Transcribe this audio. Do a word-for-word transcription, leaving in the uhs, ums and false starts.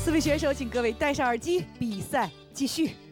四位选手，请各位戴上耳机，比赛继续。